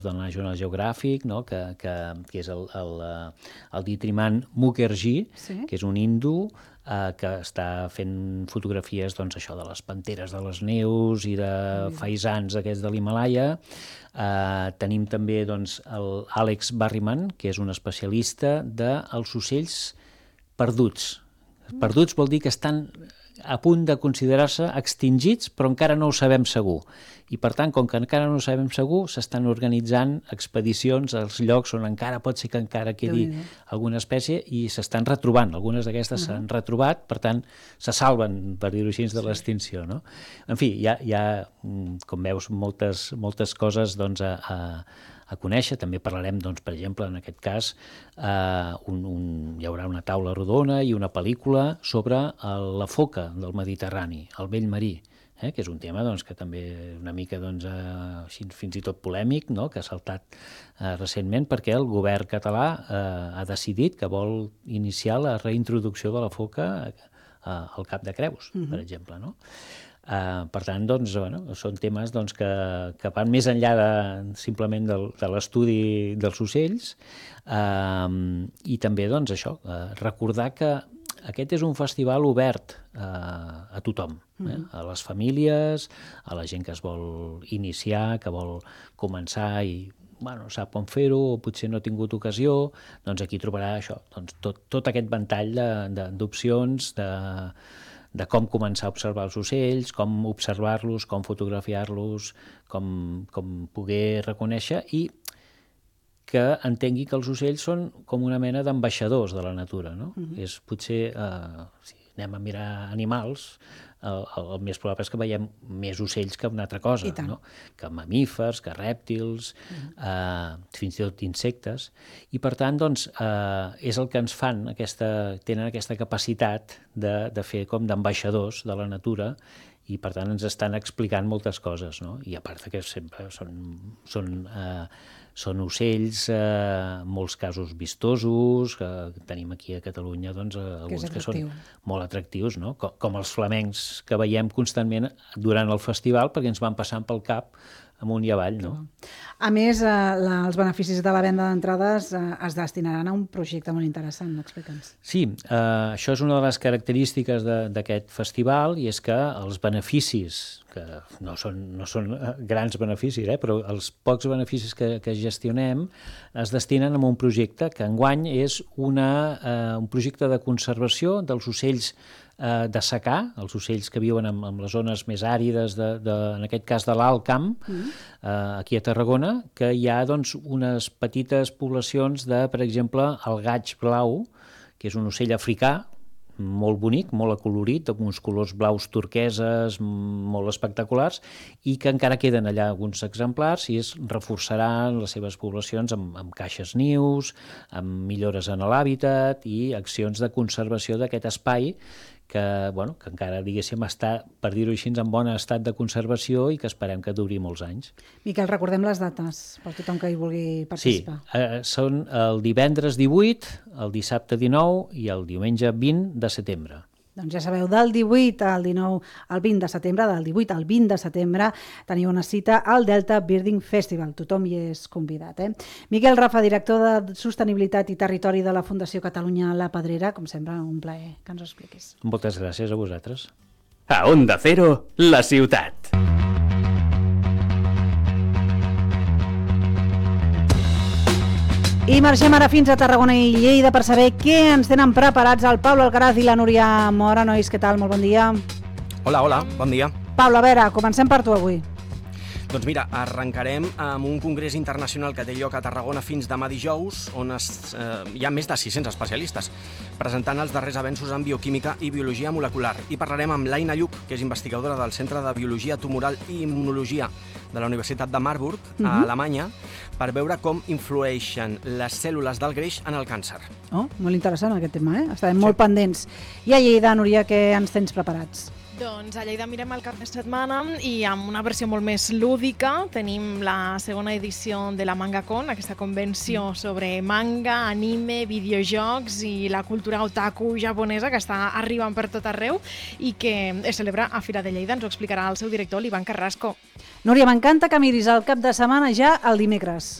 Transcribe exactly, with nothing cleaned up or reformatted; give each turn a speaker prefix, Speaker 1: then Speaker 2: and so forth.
Speaker 1: del National Geographic, no? que, que, que és el, el, el Ditriman Mukherjee, sí? que és un hindú eh, que està fent fotografies doncs, això de les panteres de les neus i de faisans aquests de l'Himalaya. Eh, tenim també doncs, l'Àlex Barriman, que és un especialista dels ocells perduts. Perduts vol dir que estan a punt de considerar-se extingits, però encara no ho sabem segur. I, per tant, com que encara no ho sabem segur, s'estan organitzant expedicions als llocs on encara pot ser que encara quedi alguna espècie i s'estan retrobant. Algunes d'aquestes s'han uh-huh. retrobat, per tant, se salven, per dir-ho així, de l'extinció. No? En fi, hi ha, hi ha, com veus, moltes, moltes coses doncs, a, a, a conèixer. També parlarem, doncs, per exemple, en aquest cas, eh, un, un, hi haurà una taula rodona i una pel·lícula sobre el, la foca del Mediterrani, el vell marí, eh, que és un tema doncs, que també és una mica doncs, eh, fins i tot polèmic, no? que ha saltat eh, recentment perquè el govern català eh, ha decidit que vol iniciar la reintroducció de la foca eh, al Cap de Creus, uh-huh. per exemple. No? Uh, per tant, doncs, bueno, són temes doncs, que, que van més enllà de, simplement del, de l'estudi dels ocells uh, i també doncs, això, uh, recordar que aquest és un festival obert uh, a tothom, eh? uh-huh. a les famílies, a la gent que es vol iniciar, que vol començar i bueno, sap com fer-ho, o potser no ha tingut ocasió, doncs aquí trobarà això, doncs, tot, tot aquest ventall d'opcions, de, de de com començar a observar els ocells, com observar-los, com fotografiar-los, com, com poder reconèixer i que entengui que els ocells són com una mena d'ambaixadors de la natura. No? Uh-huh. És potser, eh, si anem a mirar animals, el, el més probable és que veiem més ocells que una altra cosa, no? que mamífers, que rèptils, uh-huh. eh, fins i tot insectes, i per tant doncs, eh, és el que ens fan, aquesta, tenen aquesta capacitat de, de fer com d'ambaixadors de la natura i per tant ens estan explicant moltes coses, no? I a part que sempre són, són, eh, són ocells, eh, molts casos vistosos, que tenim aquí a Catalunya doncs, alguns que, que són molt atractius, no? Com, com els flamencs que veiem constantment durant el festival perquè ens van passant pel cap amunt i avall. No?
Speaker 2: A més, eh, la, els beneficis de la venda d'entrades eh, es destinaran a un projecte molt interessant, explica'ns.
Speaker 1: Sí, eh, això és una de les característiques d'aquest festival i és que els beneficis, que no són, no són grans beneficis, eh, però els pocs beneficis que, que gestionem es destinen a un projecte que enguany és una, eh, un projecte de conservació dels ocells eh, de secà, els ocells que viuen en, en les zones més àrides, de, de, en aquest cas de l'Alt Camp, mm. eh, aquí a Tarragona, que hi ha doncs, unes petites poblacions de, per exemple, el gaig blau, que és un ocell africà, molt bonic, molt acolorit, amb uns colors blaus turqueses molt espectaculars i que encara queden allà alguns exemplars i es reforçaran les seves poblacions amb, amb caixes nius, amb millores en l'hàbitat i accions de conservació d'aquest espai que, bueno, que encara, diguéssim, està, per dir-ho així, en bon estat de conservació i que esperem que duri molts anys.
Speaker 2: Miquel, recordem les dates per tothom que hi vulgui participar.
Speaker 1: Sí, eh, són el divendres divuit, el dissabte dinou i el diumenge vint de setembre.
Speaker 2: Doncs ja sabeu, del divuit al dinou al vint de setembre, del divuit al vint de setembre, teniu una cita al Delta Birding Festival. Tothom hi és convidat. Eh? Miquel Rafa, director de Sostenibilitat i Territori de la Fundació Catalunya La Pedrera, com sempre, un plaer que ens ho expliquis.
Speaker 1: Moltes gràcies a vosaltres.
Speaker 3: A Onda Cero, la ciutat.
Speaker 2: I marxem ara fins a Tarragona i Lleida per saber què ens tenen preparats el Pablo Alcaraz i la Núria Mora. Nois, què tal? Molt bon dia.
Speaker 4: Hola, hola, bon dia.
Speaker 2: Pablo, a veure, comencem per tu avui.
Speaker 4: Doncs mira, arrencarem amb un congrés internacional que té lloc a Tarragona fins demà dijous, on es, eh, hi ha més de sis-cents especialistes presentant els darrers avenços en bioquímica i biologia molecular. I parlarem amb l'Aina Lluc, que és investigadora del Centre de Biologia Tumoral i Immunologia de la Universitat de Marburg, a uh-huh. Alemanya, per veure com influeixen les cèl·lules del greix en el càncer.
Speaker 2: Oh, molt interessant aquest tema, eh? Estarem sí. molt pendents. I a Lleida, Núria, què ens tens preparats?
Speaker 5: Doncs a Lleida mirem el cap de setmana i amb una versió molt més lúdica tenim la segona edició de la MangaCon, aquesta convenció sobre manga, anime, videojocs i la cultura otaku japonesa que està arribant per tot arreu i que es celebra a Fira de Lleida. Ens ho explicarà el seu director, l'Ivan Carrasco.
Speaker 2: Núria, m'encanta que miris el cap de setmana ja el dimecres.